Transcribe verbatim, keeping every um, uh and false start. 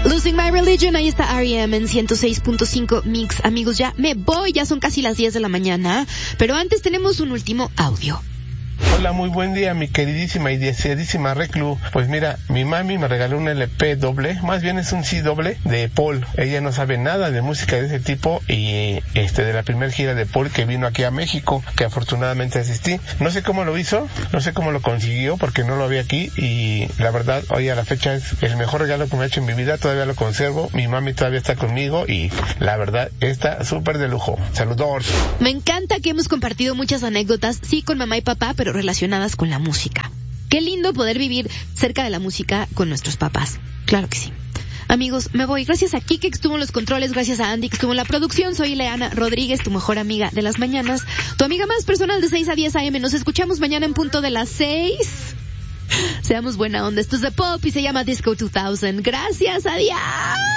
Losing My Religion, ahí está R E M en ciento seis punto cinco Mix. Amigos, ya me voy, ya son casi las diez de la mañana, pero antes tenemos un último audio. Hola, muy buen día, mi queridísima y deseadísima Reclu. Pues mira, mi mami me regaló un L P doble, más bien es un C doble de Paul. Ella no sabe nada de música de ese tipo y este de la primera gira de Paul que vino aquí a México, que afortunadamente asistí. No sé cómo lo hizo, no sé cómo lo consiguió porque no lo había aquí y la verdad, hoy a la fecha es el mejor regalo que me ha hecho en mi vida, todavía lo conservo. Mi mami todavía está conmigo y la verdad está súper de lujo. Saludos. Me encanta que hemos compartido muchas anécdotas, sí con mamá y papá, pero relacionadas con la música. Qué lindo poder vivir cerca de la música con nuestros papás. Claro que sí. Amigos, me voy. Gracias a Kike que estuvo en los controles, gracias a Andy que estuvo en la producción. Soy Ileana Rodríguez, tu mejor amiga de las mañanas, tu amiga más personal de seis a diez a eme. Nos escuchamos mañana en punto de las seis. Seamos buena onda. Esto es de pop y se llama Disco dos mil. Gracias, adiós.